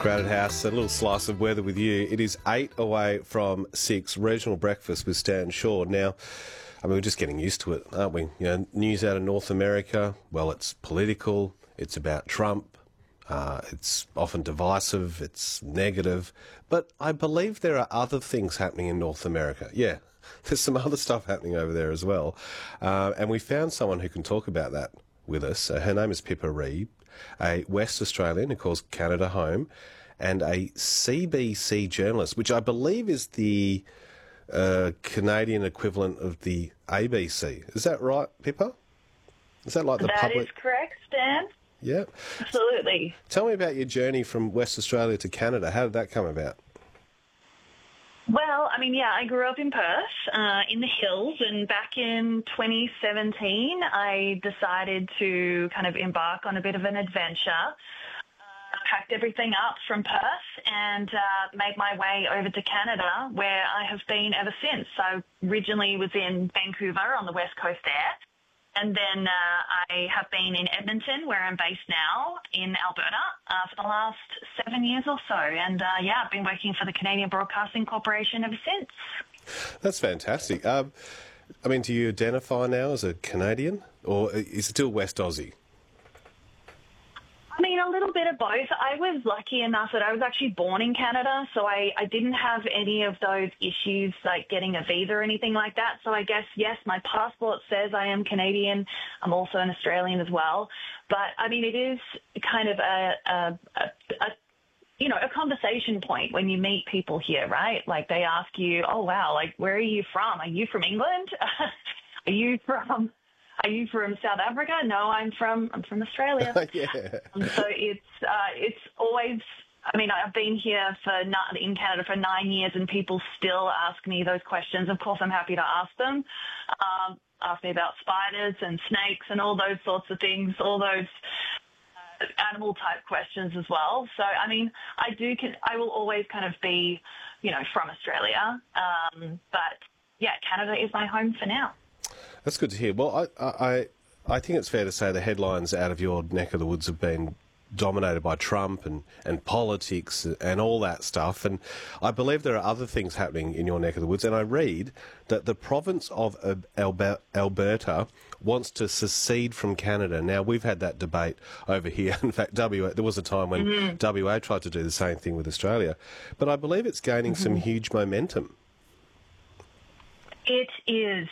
Crowded House, a little slice of weather with you. It is 8 away from 6, regional breakfast with Stan Shaw. Now, I mean, we're just getting used to it, aren't we? You know, news out of North America, well, it's political, it's about Trump, it's often divisive, it's negative, but I believe there are other things happening in North America. Yeah, there's some other stuff happening over there as well. And we found someone who can talk about that with us. Her name is Pippa Reid, a West Australian who calls Canada home, and a CBC journalist, which I believe is the Canadian equivalent of the ABC. Is that right, Pippa? Is that like the public? That is correct, Stan. Yeah. Absolutely. Tell me about your journey from West Australia to Canada. How did that come about? Well, I mean, yeah, I grew up in Perth, in the hills, and back in 2017, I decided to kind of embark on a bit of an adventure. Packed everything up from Perth and made my way over to Canada, where I have been ever since. So originally was in Vancouver on the west coast there. And then I have been in Edmonton, where I'm based now, in Alberta, for the last 7 years or so. And, yeah, I've been working for the Canadian Broadcasting Corporation ever since. That's fantastic. I mean, do you identify now as a Canadian, or is it still West Aussie? I mean, a little bit of both. I was lucky enough that I was actually born in Canada, so I didn't have any of those issues like getting a visa or anything like that. So I guess, yes, my passport says I am Canadian. I'm also an Australian as well. But, I mean, it is kind of a conversation point when you meet people here, right? Like they ask you, oh, wow, like, where are you from? Are you from England? Are you from South Africa? No, I'm from Australia. Yeah. So it's always. I mean, I've been here in Canada for 9 years, and people still ask me those questions. Of course, I'm happy to ask them. Ask me about spiders and snakes and all those sorts of things, all those animal type questions as well. So, I mean, I will always kind of be, from Australia. But yeah, Canada is my home for now. That's good to hear. Well, I think it's fair to say the headlines out of your neck of the woods have been dominated by Trump and politics and all that stuff. And I believe there are other things happening in your neck of the woods. And I read that the province of Alberta wants to secede from Canada. Now, we've had that debate over here. In fact, there was a time when WA tried to do the same thing with Australia. But I believe it's gaining some huge momentum. It is.